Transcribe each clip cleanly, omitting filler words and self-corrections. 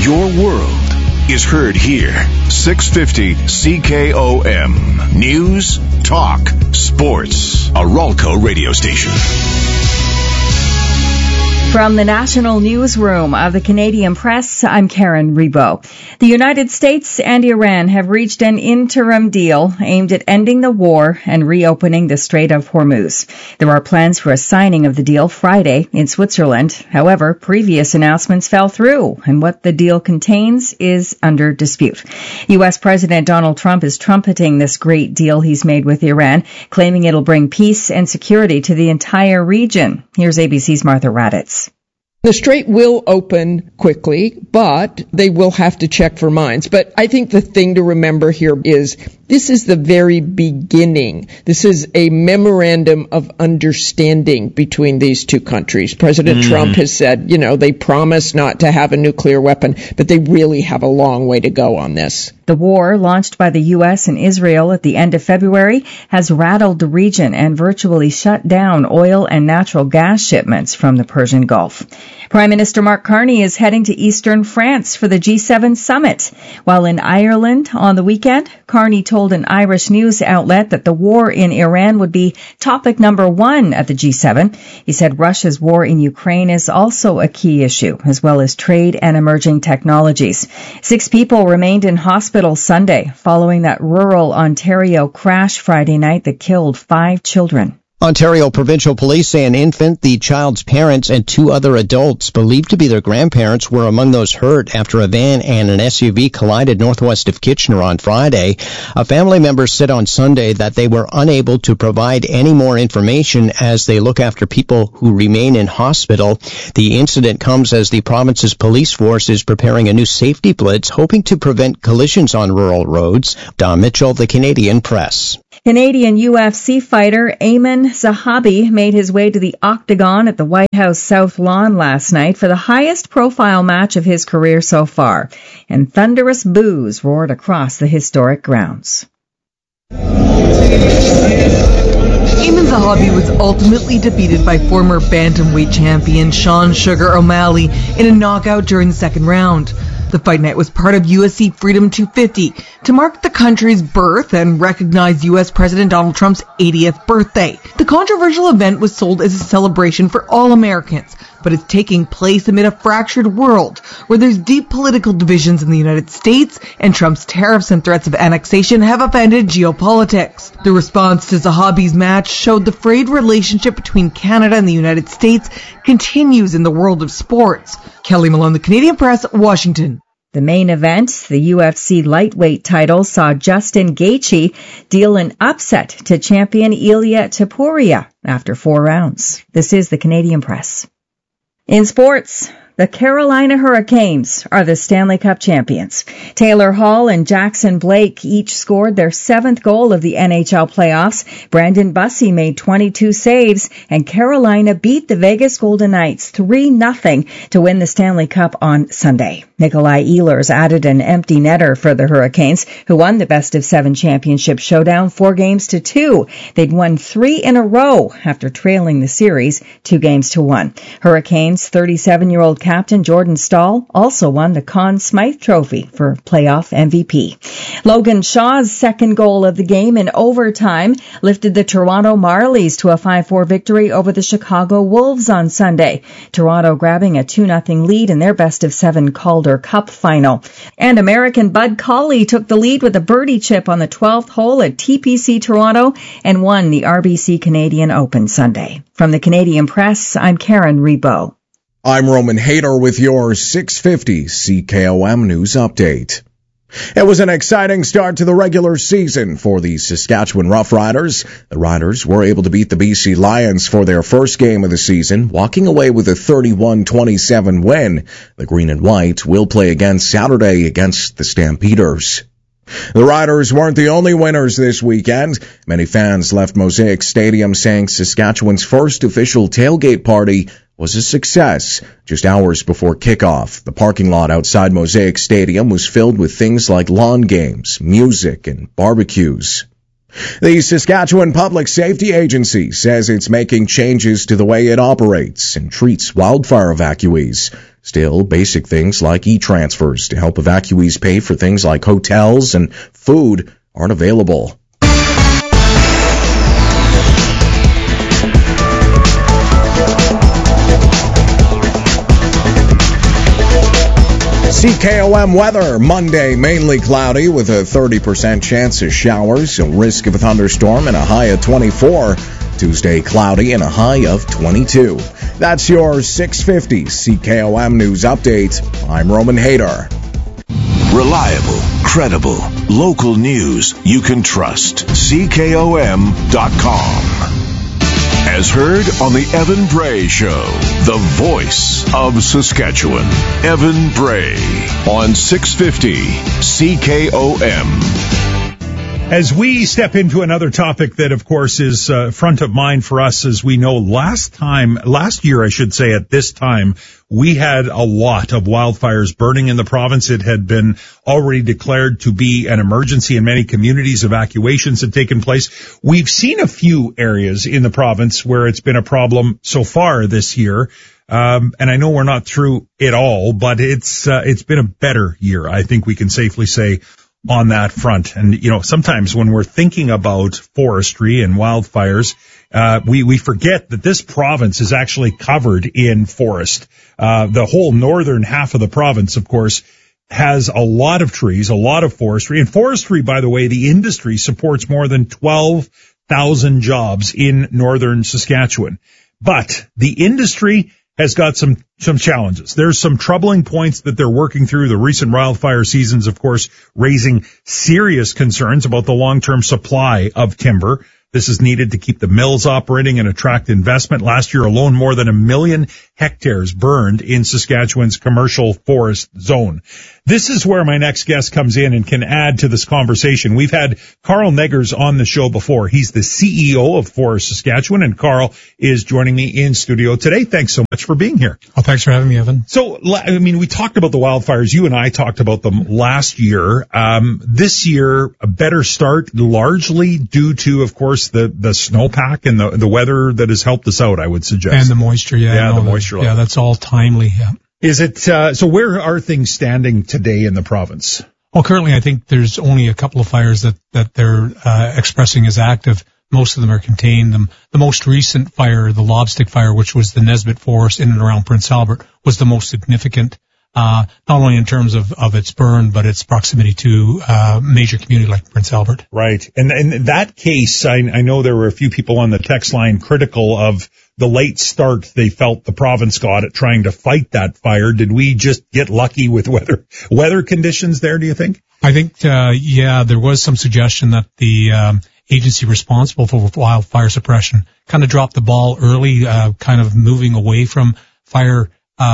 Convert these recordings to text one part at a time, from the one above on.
Your world is heard here. 650 CKOM. News, talk, sports. A Ralco radio station. From the National Newsroom of the Canadian Press, I'm Karen Rebo. The United States and Iran have reached an interim deal aimed at ending the war and reopening the Strait of Hormuz. There are plans for a signing of the deal Friday in Switzerland. However, previous announcements fell through, and what the deal contains is under dispute. U.S. President Donald Trump is trumpeting this great deal he's made with Iran, claiming it'll bring peace and security to the entire region. Here's ABC's Martha Raddatz. The strait will open quickly, but they will have to check for mines. But I think the thing to remember here is this is the very beginning. This is a memorandum of understanding between these two countries. President Trump has said, they promise not to have a nuclear weapon, but they really have a long way to go on this. The war, launched by the U.S. and Israel at the end of February, has rattled the region and virtually shut down oil and natural gas shipments from the Persian Gulf. Prime Minister Mark Carney is heading to eastern France for the G7 summit. While in Ireland on the weekend, Carney told an Irish news outlet that the war in Iran would be topic number one at the G7. He said Russia's war in Ukraine is also a key issue, as well as trade and emerging technologies. 6 people remained in hospital Sunday following that rural Ontario crash Friday night that killed 5 children. Ontario Provincial Police say an infant, the child's parents, and 2 other adults believed to be their grandparents were among those hurt after a van and an SUV collided northwest of Kitchener on Friday. A family member said on Sunday that they were unable to provide any more information as they look after people who remain in hospital. The incident comes as the province's police force is preparing a new safety blitz, hoping to prevent collisions on rural roads. Don Mitchell, the Canadian Press. Canadian UFC fighter Ayman Zahabi made his way to the octagon at the White House South Lawn last night for the highest profile match of his career so far, and thunderous boos roared across the historic grounds. Ayman Zahabi was ultimately defeated by former bantamweight champion Sean Sugar O'Malley in a knockout during the second round. The fight night was part of UFC Freedom 250 to mark the country's birth and recognize U.S. President Donald Trump's 80th birthday. The controversial event was sold as a celebration for all Americans, but it's taking place amid a fractured world where there's deep political divisions in the United States, and Trump's tariffs and threats of annexation have upended geopolitics. The response to Zahabi's match showed the frayed relationship between Canada and the United States continues in the world of sports. Kelly Malone, the Canadian Press, Washington. The main event, the UFC lightweight title, saw Justin Gaethje deal an upset to champion Ilia Topuria after 4 rounds. This is the Canadian Press. In sports, the Carolina Hurricanes are the Stanley Cup champions. Taylor Hall and Jackson Blake each scored their 7th goal of the NHL playoffs. Brandon Bussey made 22 saves, and Carolina beat the Vegas Golden Knights 3-0 to win the Stanley Cup on Sunday. Nikolai Ehlers added an empty netter for the Hurricanes, who won the best-of-7 championship showdown 4-2. They'd won 3 in a row after trailing the series 2-1. Hurricanes' 37-year-old captain Jordan Staal also won the Conn Smythe Trophy for playoff MVP. Logan Shaw's 2nd goal of the game in overtime lifted the Toronto Marlies to a 5-4 victory over the Chicago Wolves on Sunday. Toronto grabbing a 2-0 lead in their best-of-7 Calder Cup final. And American Bud Cauley took the lead with a birdie chip on the 12th hole at TPC Toronto and won the RBC Canadian Open Sunday. From the Canadian Press, I'm Karen Rebo. I'm Roman Hayter with your 650 CKOM News Update. It was an exciting start to the regular season for the Saskatchewan Roughriders. The Riders were able to beat the BC Lions for their first game of the season, walking away with a 31-27 win. The Green and White will play again Saturday against the Stampeders. The Riders weren't the only winners this weekend. Many fans left Mosaic Stadium saying Saskatchewan's first official tailgate party was a success. Just hours before kickoff, the parking lot outside Mosaic Stadium was filled with things like lawn games, music, and barbecues. The Saskatchewan Public Safety Agency says it's making changes to the way it operates and treats wildfire evacuees. Still, basic things like e-transfers to help evacuees pay for things like hotels and food aren't available. CKOM weather. Monday, mainly cloudy with a 30% chance of showers, a risk of a thunderstorm, and a high of 24. Tuesday, cloudy and a high of 22. That's your 650 CKOM News Update. I'm Roman Hader. Reliable, credible, local news you can trust. CKOM.com. As heard on the Evan Bray Show, the voice of Saskatchewan. Evan Bray on 650 CKOM. As we step into another topic that, of course, is front of mind for us, as we know, last year, I should say, at this time, we had a lot of wildfires burning in the province. It had been already declared to be an emergency in many communities. Evacuations had taken place. We've seen a few areas in the province where it's been a problem so far this year. And I know we're not through it all, but it's been a better year, I think we can safely say, on that front. And, you know, sometimes when we're thinking about forestry and wildfires, we forget that this province is actually covered in forest. The whole northern half of the province, of course, has a lot of trees, a lot of forestry. And forestry, by the way, the industry supports more than 12,000 jobs in northern Saskatchewan. But the industry has got some challenges. There's some troubling points that they're working through. The recent wildfire seasons, of course, raising serious concerns about the long-term supply of timber. This is needed to keep the mills operating and attract investment. Last year alone, more than 1 million hectares burned in Saskatchewan's commercial forest zone. This is where my next guest comes in and can add to this conversation. We've had Carl Neggers on the show before. He's the CEO of Forest Saskatchewan, and Carl is joining me in studio today. Thanks so much for being here. Oh, thanks for having me, Evan. So, I mean, we talked about the wildfires. You and I talked about them last year. This year, a better start, largely due to, of course, the snowpack and the weather that has helped us out, I would suggest. And the moisture, yeah. The moisture level. Yeah, that's all timely, yeah. Is it, so where are things standing today in the province? Well, currently I think there's only a couple of fires that they're expressing as active. Most of them are contained. The most recent fire, the Lobstick fire, which was the Nesbitt Forest in and around Prince Albert, was the most significant, not only in terms of its burn, but its proximity to a major community like Prince Albert. Right. And in that case, I know there were a few people on the text line critical of the late start they felt the province got at trying to fight that fire. Did we just get lucky with weather conditions there, do you think? I think, there was some suggestion that the agency responsible for wildfire suppression kind of dropped the ball early, kind of moving away from fire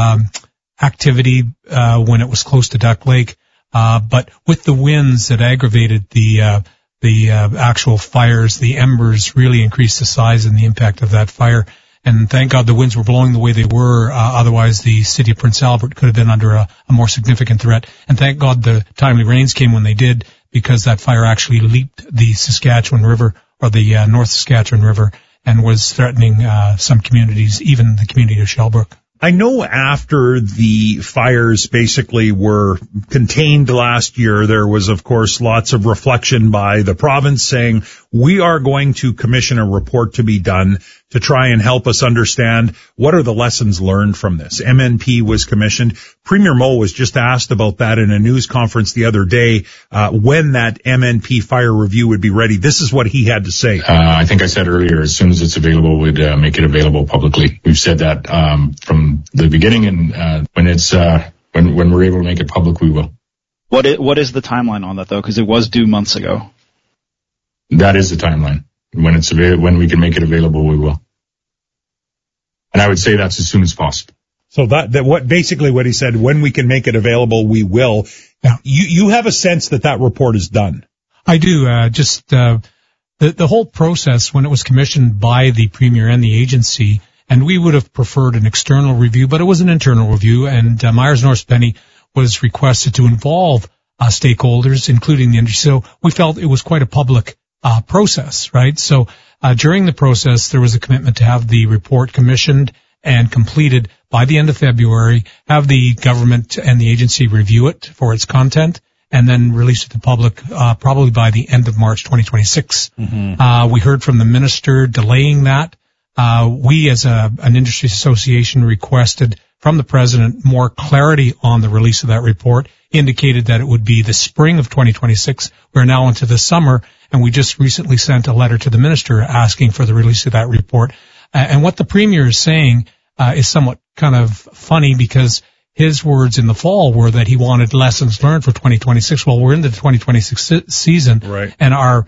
activity when it was close to Duck Lake. But with the winds that aggravated the actual fires, the embers really increased the size and the impact of that fire. And thank God the winds were blowing the way they were. Otherwise, the city of Prince Albert could have been under a more significant threat. And thank God the timely rains came when they did, because that fire actually leaped the Saskatchewan River, or the North Saskatchewan River, and was threatening some communities, even the community of Shellbrook. I know after the fires basically were contained last year, there was, of course, lots of reflection by the province saying, we are going to commission a report to be done to try and help us understand what are the lessons learned from this. MNP was commissioned. Premier Moe was just asked about that in a news conference the other day, when that MNP fire review would be ready. This is what he had to say. I think I said earlier, as soon as it's available, we'd make it available publicly. We've said that from the beginning, and when we're able to make it public, we will. What is the timeline on that, though? Because it was due months ago. That is the timeline. When we can make it available, we will. And I would say that's as soon as possible. So what he said, when we can make it available, we will. Yeah. You have a sense that report is done. I do. The whole process, when it was commissioned by the Premier and the agency, and we would have preferred an external review, but it was an internal review, and Myers North Benny was requested to involve stakeholders, including the industry. So we felt it was quite a public process, right? So during the process, there was a commitment to have the report commissioned and completed by the end of February, have the government and the agency review it for its content, and then release it to the public probably by the end of March 2026. We heard from the minister delaying that. We as an industry association requested from the president more clarity on the release of that report, indicated that it would be the spring of 2026. We're now into the summer, and we just recently sent a letter to the minister asking for the release of that report. And what the premier is saying is somewhat kind of funny, because his words in the fall were that he wanted lessons learned for 2026. Well, we're into the 2026 season, right, and our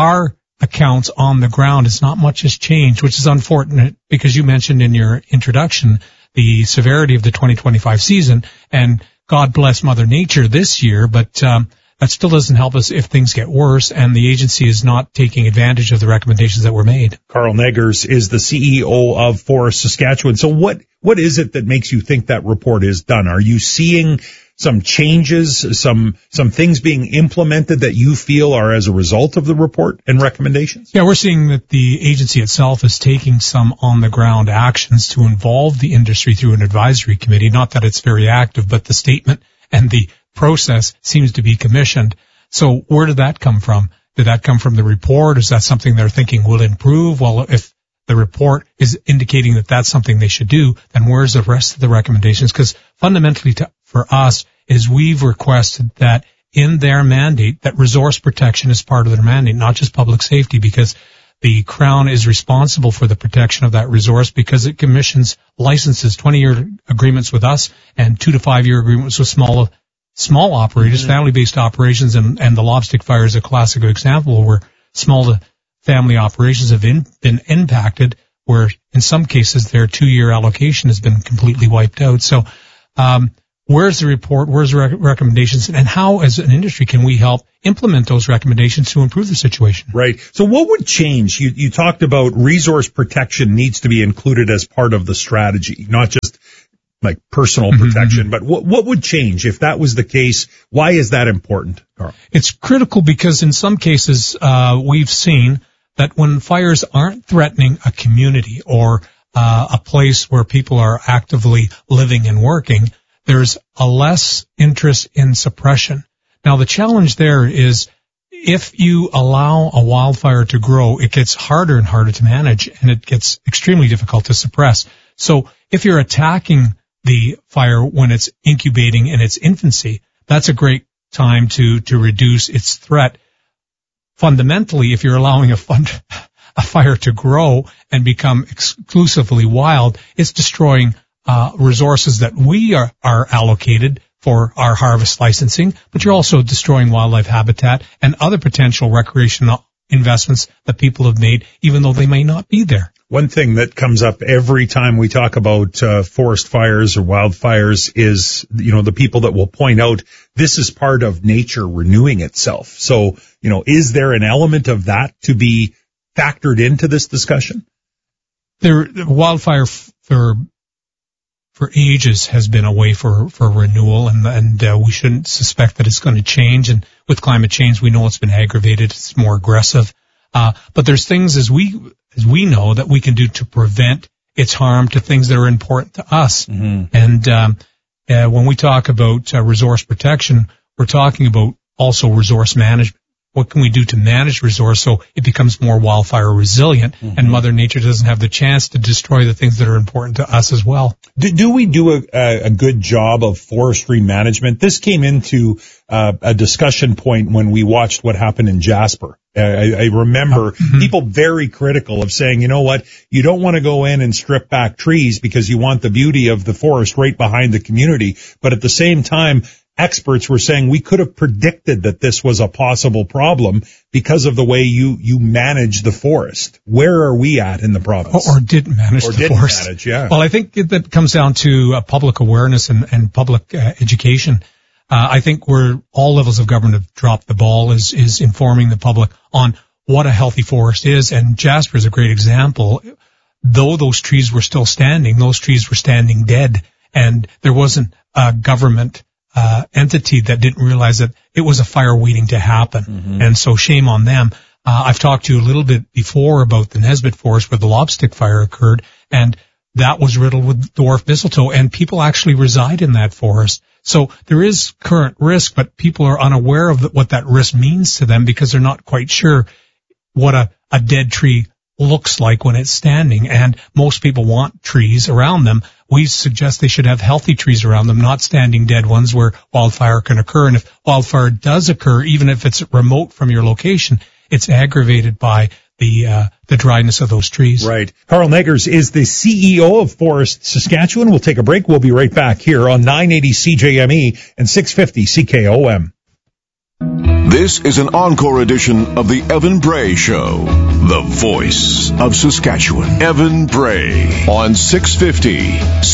accounts on the ground is not much has changed, which is unfortunate, because you mentioned in your introduction the severity of the 2025 season, and God bless Mother Nature this year, but that still doesn't help us if things get worse, and the agency is not taking advantage of the recommendations that were made. Carl Neggers is the CEO of Forest Saskatchewan. So what is it that makes you think that report is done? Are you seeing some changes, some things being implemented that you feel are as a result of the report and recommendations? Yeah, we're seeing that the agency itself is taking some on-the-ground actions to involve the industry through an advisory committee. Not that it's very active, but the statement and the process seems to be commissioned. So where did that come from? Did that come from the report? Is that something they're thinking will improve? Well, if the report is indicating that that's something they should do, then where's the rest of the recommendations? Because fundamentally for us is we've requested that in their mandate, that resource protection is part of their mandate, not just public safety, because the Crown is responsible for the protection of that resource because it commissions licenses, 20-year agreements with us and 2 to 5 year agreements with small operators, family-based operations, and the Lobstick fire is a classic example where small to family operations have been impacted, where in some cases their 2-year allocation has been completely wiped out. So where's the report? Where's the recommendations? And how, as an industry, can we help implement those recommendations to improve the situation? Right. So what would change? You talked about resource protection needs to be included as part of the strategy, not just like personal protection, but what would change if that was the case? Why is that important, Carl? It's critical because in some cases, we've seen that when fires aren't threatening a community or a place where people are actively living and working, there's a less interest in suppression. Now, the challenge there is if you allow a wildfire to grow, it gets harder and harder to manage, and it gets extremely difficult to suppress. So if you're attacking the fire when it's incubating in its infancy, that's a great time to reduce its threat. Fundamentally, if you're allowing a fire to grow and become exclusively wild, it's destroying resources that we are allocated for our harvest licensing, but you're also destroying wildlife habitat and other potential recreational investments that people have made, even though they may not be there. One thing that comes up every time we talk about forest fires or wildfires is, the people that will point out this is part of nature renewing itself. So, is there an element of that to be factored into this discussion? The wildfire for ages has been a way for renewal, and we shouldn't suspect that it's going to change. And with climate change, we know it's been aggravated. It's more aggressive. But there's things as we know that we can do to prevent its harm to things that are important to us. And when we talk about resource protection, we're talking about also resource management. What can we do to manage resource so it becomes more wildfire resilient and Mother Nature doesn't have the chance to destroy the things that are important to us as well? Do we do a good job of forestry management? This came into a discussion point when we watched what happened in Jasper. I remember people very critical of saying, you know what, you don't want to go in and strip back trees because you want the beauty of the forest right behind the community. But at the same time, experts were saying we could have predicted that this was a possible problem because of the way you manage the forest. Where are we at in the province? Or didn't manage the forest. Yeah. Well, I think that comes down to public awareness and public education. I think where all levels of government have dropped the ball is informing the public on what a healthy forest is. And Jasper is a great example. Though those trees were still standing, those trees were standing dead, and there wasn't a government entity that didn't realize that it was a fire waiting to happen. And so shame on them. I've talked to you a little bit before about the Nesbitt Forest where the Lobstick fire occurred, and that was riddled with dwarf mistletoe, and people actually reside in that forest. So there is current risk, but people are unaware of what that risk means to them because they're not quite sure what a dead tree looks like when it's standing. And most people want trees around them. We suggest they should have healthy trees around them, not standing dead ones where wildfire can occur. And if wildfire does occur, even if it's remote from your location, it's aggravated by the dryness of those trees. Right. Carl Neggers is the CEO of Forest Saskatchewan. We'll take a break. We'll be right back here on 980 CJME and 650 CKOM. This is an encore edition of the Evan Bray Show, the voice of Saskatchewan. Evan Bray on 650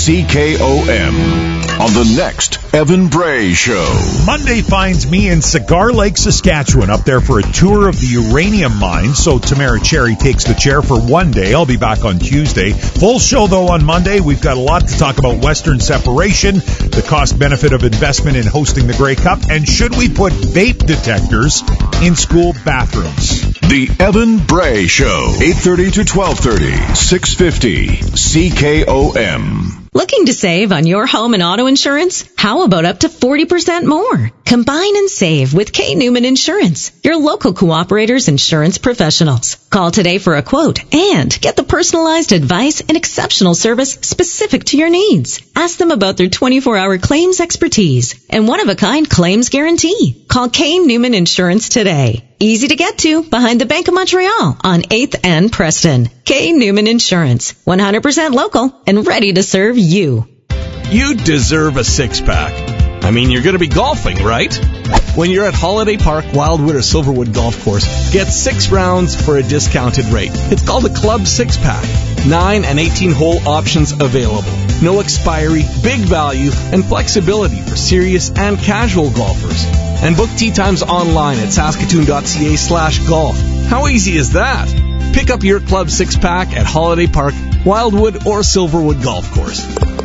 CKOM. On the next Evan Bray Show. Monday finds me in Cigar Lake, Saskatchewan, up there for a tour of the uranium mine. So Tamara Cherry takes the chair for one day. I'll be back on Tuesday. Full show, though, on Monday. We've got a lot to talk about Western separation, the cost-benefit of investment in hosting the Grey Cup, and should we put vape detectors in school bathrooms? The Evan Bray Show, 8:30 to 12:30, 650 CKOM. Looking to save on your home and auto insurance? How about up to 40% more? Combine and save with K. Newman Insurance, your local Cooperator's insurance professionals. Call today for a quote and get the personalized advice and exceptional service specific to your needs. Ask them about their 24-hour claims expertise and one-of-a-kind claims guarantee. Call K. Newman Insurance today. Easy to get to behind the Bank of Montreal on 8th and Preston. K. Newman Insurance, 100% local and ready to serve you. You deserve a six-pack. I mean, you're going to be golfing, right? When you're at Holiday Park, Wildwood, or Silverwood Golf Course, get 6 rounds for a discounted rate. It's called a Club 6-Pack. 9 and 18-hole options available. No expiry, big value, and flexibility for serious and casual golfers. And book tee times online at saskatoon.ca/golf. How easy is that? Pick up your Club 6-Pack at Holiday Park, Wildwood, or Silverwood Golf Course.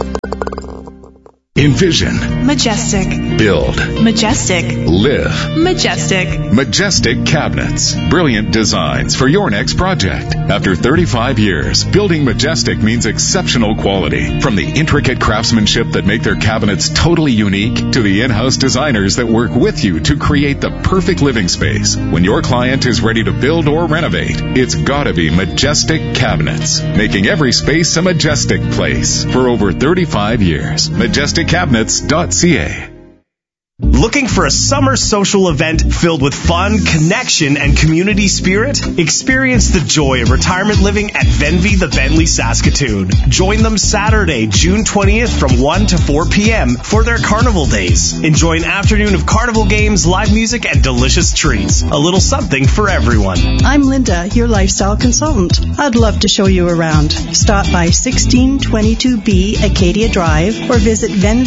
Envision. Majestic. Build. Majestic. Live. Majestic. Majestic Cabinets. Brilliant designs for your next project. After 35 years, building Majestic means exceptional quality. From the intricate craftsmanship that make their cabinets totally unique to the in-house designers that work with you to create the perfect living space. When your client is ready to build or renovate, it's gotta be Majestic Cabinets, making every space a majestic place for over 35 years. MajesticCabinets.ca. Looking for a summer social event filled with fun, connection, and community spirit? Experience the joy of retirement living at Venvy the Bentley Saskatoon. Join them Saturday, June 20th from 1 to 4 p.m. for their Carnival Days. Enjoy an afternoon of carnival games, live music, and delicious treats. A little something for everyone. I'm Linda, your lifestyle consultant. I'd love to show you around. Stop by 1622B Acadia Drive or visit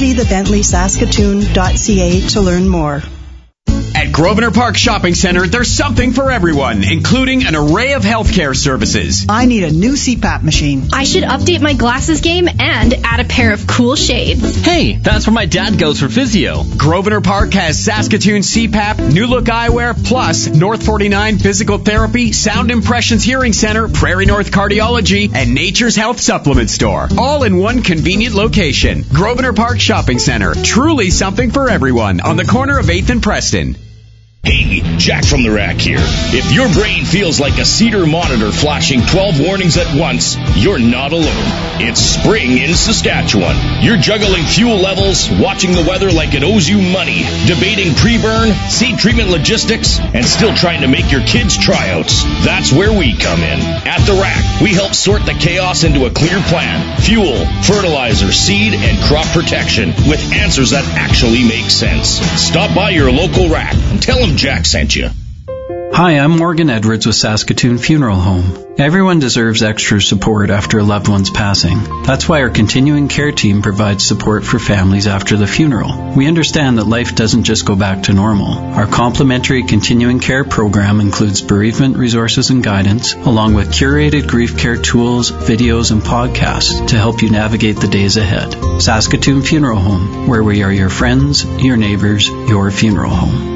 venvythebentleysaskatoon.ca to learn more. At Grosvenor Park Shopping Center, there's something for everyone, including an array of healthcare services. I need a new CPAP machine. I should update my glasses game and add a pair of cool shades. Hey, that's where my dad goes for physio. Grosvenor Park has Saskatoon CPAP, New Look Eyewear, plus North 49 Physical Therapy, Sound Impressions Hearing Center, Prairie North Cardiology, and Nature's Health Supplement Store. All in one convenient location. Grosvenor Park Shopping Center. Truly something for everyone on the corner of 8th and Preston. Hey, Jack from the Rack here. If your brain feels like a Cedar monitor flashing 12 warnings at once, you're not alone. It's spring in Saskatchewan. You're juggling fuel levels, watching the weather like it owes you money, debating pre-burn, seed treatment logistics, and still trying to make your kids' tryouts. That's where we come in. At the Rack, we help sort the chaos into a clear plan. Fuel, fertilizer, seed, and crop protection with answers that actually make sense. Stop by your local Rack and tell them Jack sent you. Hi, I'm Morgan Edwards with Saskatoon Funeral Home. Everyone deserves extra support after a loved one's passing. That's why our continuing care team provides support for families after the funeral. We understand that life doesn't just go back to normal. Our complimentary continuing care program includes bereavement resources and guidance, along with curated grief care tools, videos, and podcasts to help you navigate the days ahead. Saskatoon Funeral Home, where we are your friends, your neighbors, your funeral home.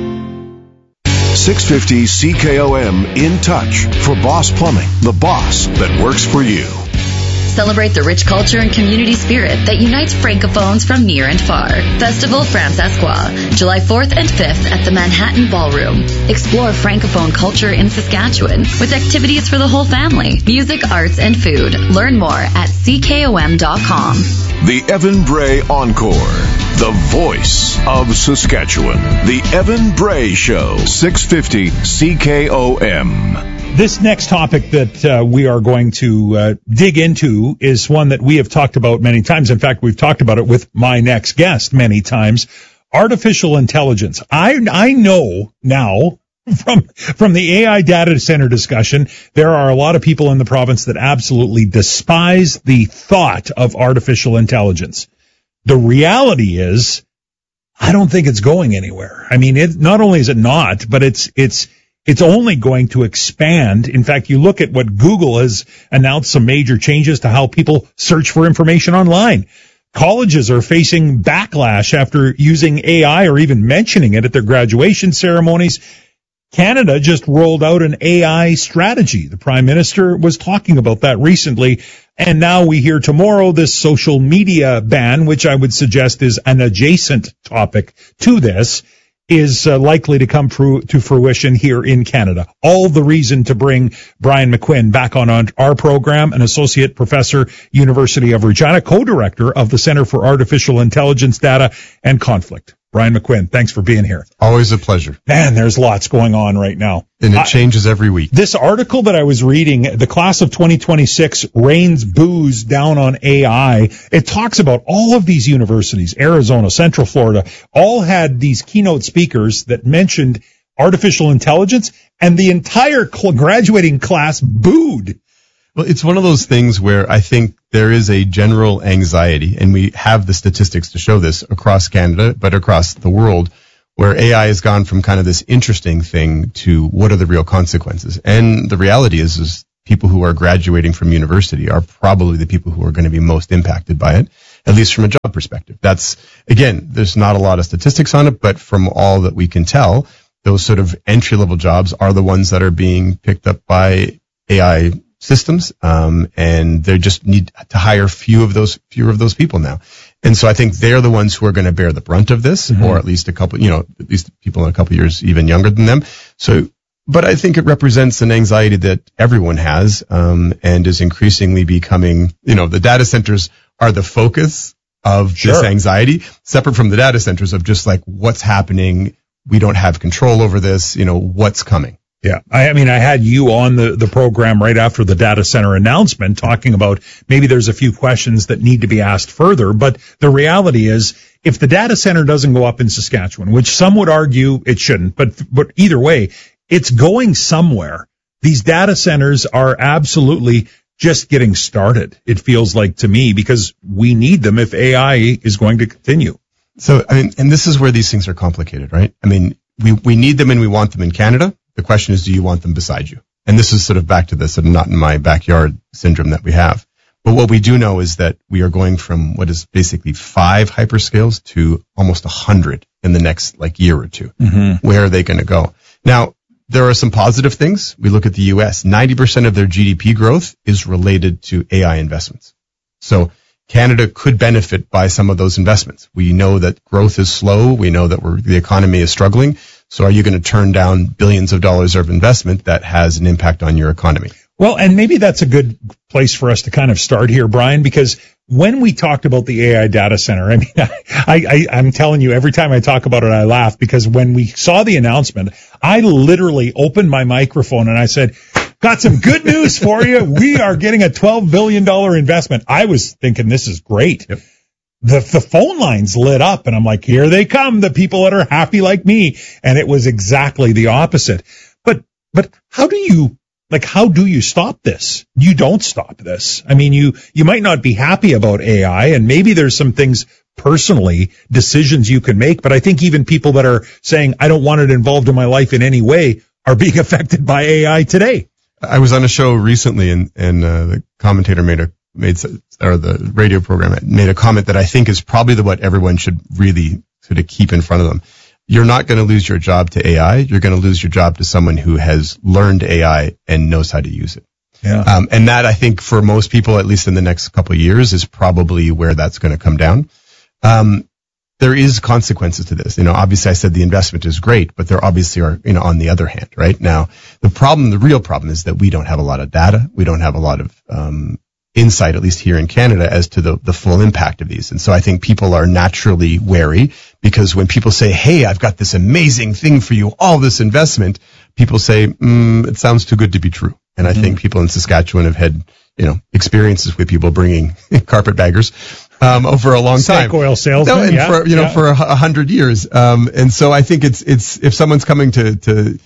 650 CKOM in touch for Boss Plumbing, the boss that works for you. Celebrate the rich culture and community spirit that unites Francophones from near and far. Festival Francescois, July 4th and 5th at the Manhattan Ballroom. Explore Francophone culture in Saskatchewan with activities for the whole family, music, arts, and food. Learn more at ckom.com. The Evan Bray Encore, the voice of Saskatchewan. The Evan Bray Show, 650 CKOM. This next topic that we are going to dig into is one that we have talked about many times. In fact, we've talked about it with my next guest many times. Artificial intelligence. I know now from the AI data center discussion, there are a lot of people in the province that absolutely despise the thought of artificial intelligence. The reality is, I don't think it's going anywhere. I mean, not only is it not, but it's only going to expand. In fact, you look at what Google has announced, some major changes to how people search for information online. Colleges are facing backlash after using AI or even mentioning it at their graduation ceremonies. Canada just rolled out an AI strategy. The Prime Minister was talking about that recently. And now we hear tomorrow this social media ban, which I would suggest is an adjacent topic to this, is likely to come to fruition here in Canada. All the reason to bring Brian McQuinn back on our program, an associate professor, University of Regina, co-director of the Center for Artificial Intelligence Data and Conflict. Brian McQuinn, thanks for being here. Always a pleasure. Man, there's lots going on right now. And it changes every week. This article that I was reading, the class of 2026 rains booze down on AI. It talks about all of these universities, Arizona, Central Florida, all had these keynote speakers that mentioned artificial intelligence, and the entire graduating class booed. Well, it's one of those things where I think there is a general anxiety, and we have the statistics to show this across Canada, but across the world, where AI has gone from kind of this interesting thing to what are the real consequences. And the reality is people who are graduating from university are probably the people who are going to be most impacted by it, at least from a job perspective. That's, again, there's not a lot of statistics on it, but from all that we can tell, those sort of entry-level jobs are the ones that are being picked up by AI systems, and they just need to hire fewer of those people now. And so I think they're the ones who are going to bear the brunt of this, or at least at least people in a couple of years even younger than them. So, but I think it represents an anxiety that everyone has, and is increasingly becoming, the data centers are the focus of this anxiety, separate from the data centers of just like what's happening. We don't have control over this, what's coming. Yeah. I mean, I had you on the program right after the data center announcement talking about maybe there's a few questions that need to be asked further. But the reality is if the data center doesn't go up in Saskatchewan, which some would argue it shouldn't, but either way, it's going somewhere. These data centers are absolutely just getting started. It feels like to me because we need them if AI is going to continue. So, I mean, and this is where these things are complicated, right? I mean, we need them and we want them in Canada. The question is, do you want them beside you? And this is sort of back to this sort of not in my backyard syndrome that we have. But what we do know is that we are going from what is basically 5 hyperscales to almost 100 in the next year or two. Mm-hmm. Where are they going to go? Now, there are some positive things. We look at the U.S. 90% of their GDP growth is related to AI investments. So Canada could benefit by some of those investments. We know that growth is slow. We know that the economy is struggling. So are you going to turn down billions of dollars of investment that has an impact on your economy? Well, and maybe that's a good place for us to kind of start here, Brian, because when we talked about the AI data center, I mean, I'm telling you, every time I talk about it, I laugh because when we saw the announcement, I literally opened my microphone and I said, got some good news for you. We are getting a $12 billion investment. I was thinking this is great. Yep. The phone lines lit up and I'm like, here they come, the people that are happy like me. And it was exactly the opposite. But how do you stop this? You don't stop this. I mean, you might not be happy about AI and maybe there's some things personally, decisions you can make. But I think even people that are saying, I don't want it involved in my life in any way are being affected by AI today. I was on a show recently and the commentator the radio program made a comment that I think is probably what everyone should really sort of keep in front of them. You're not going to lose your job to AI. You're going to lose your job to someone who has learned AI and knows how to use it. Yeah. And that, I think, for most people, at least in the next couple of years, is probably where that's going to come down. There is consequences to this. Obviously I said the investment is great, but there obviously are, on the other hand, right? Now, the real problem is that we don't have a lot of data. We don't have a lot of, insight, at least here in Canada, as to the full impact of these. And so I think people are naturally wary, because when people say, hey, I've got this amazing thing for you, all this investment, people say, it sounds too good to be true. And I think people in Saskatchewan have had, experiences with people bringing carpetbaggers over a long time. Snake oil salesman, for 100 years. And so I think it's if someone's coming to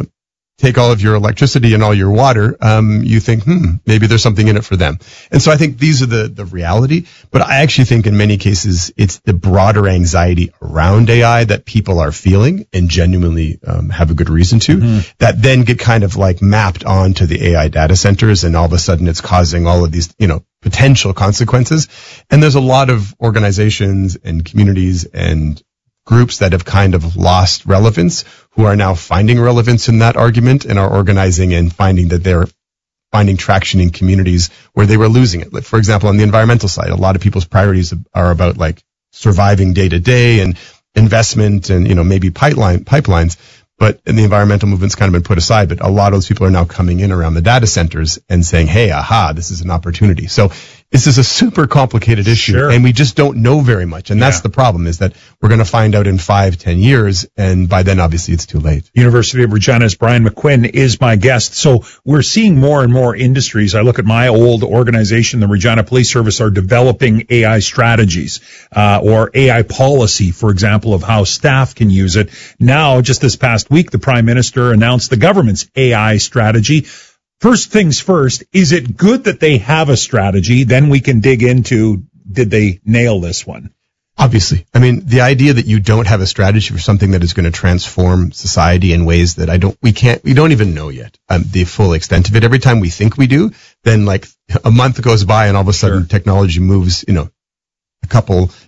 take all of your electricity and all your water, you think, maybe there's something in it for them. And so I think these are the reality. But I actually think in many cases, it's the broader anxiety around AI that people are feeling and genuinely have a good reason to, that then get kind of like mapped onto the AI data centers, and all of a sudden it's causing all of these, potential consequences. And there's a lot of organizations and communities and groups that have kind of lost relevance, who are now finding relevance in that argument and are organizing and finding that they're finding traction in communities where they were losing it. Like, for example, on the environmental side, a lot of people's priorities are about like surviving day to day and investment and, maybe pipelines. But in the environmental movement's kind of been put aside, but a lot of those people are now coming in around the data centers and saying, hey, this is an opportunity. So this is a super complicated issue, and we just don't know very much. And that's the problem, is that we're going to find out in 5-10 years, and by then, obviously, it's too late. University of Regina's Brian McQuinn is my guest. So we're seeing more and more industries. I look at my old organization, the Regina Police Service, are developing AI strategies, or AI policy, for example, of how staff can use it. Now, just this past week, the Prime Minister announced the government's AI strategy. First things first, is it good that they have a strategy? Then we can dig into, did they nail this one? Obviously. I mean, the idea that you don't have a strategy for something that is going to transform society in ways that we don't even know yet, the full extent of it. Every time we think we do, then like a month goes by and all of a sudden technology moves, a couple